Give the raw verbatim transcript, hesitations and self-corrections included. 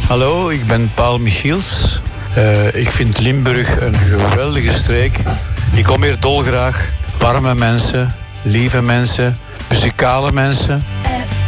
Hallo, ik ben Paul Michiels. Uh, ik vind Limburg een geweldige streek. Ik kom hier dolgraag. Warme mensen, lieve mensen, muzikale mensen.